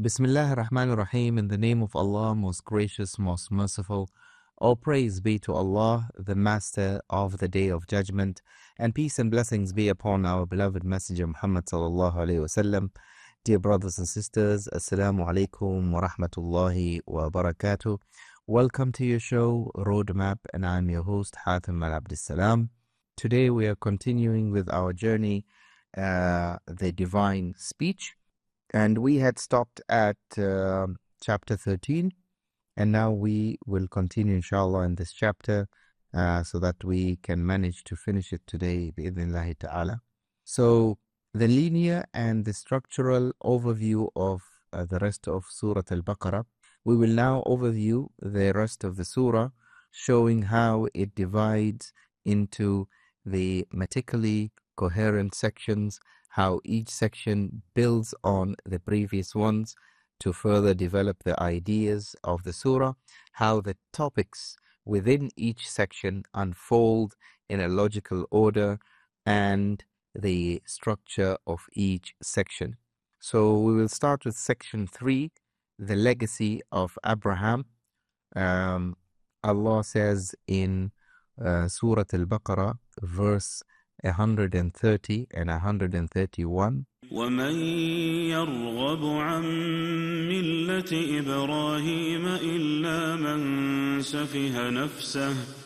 Bismillah ar-Rahman ar-Rahim, in the name of Allah, most gracious, most merciful. All praise be to Allah, the Master of the Day of Judgment, and peace and blessings be upon our beloved Messenger Muhammad sallallahu alayhi wasallam. Dear brothers and sisters, Assalamu alaikum wa rahmatullahi wa barakatuh. Welcome to your show, Roadmap, and I'm your host, Hatim al-Abdissalam. Today we are continuing with our journey, the Divine Speech. And we had stopped at chapter 13, and now we will continue, inshallah, in this chapter so that we can manage to finish it today, bi'idhnillahi ta'ala. So, the linear and the structural overview of the rest of Surah Al-Baqarah. We will now overview the rest of the surah, showing how it divides into the thematically coherent sections, how each section builds on the previous ones to further develop the ideas of the surah, how the topics within each section unfold in a logical order, and the structure of each section. So we will start with section 3, the legacy of Abraham. Allah says in Surah Al-Baqarah, verse 130 and 131. وَمَنْ يَرْغَبُ عَنْ مِلَّةِ إِبْرَاهِيمَ إِلَّا مَنْ سَفِهَ نَفْسَهُ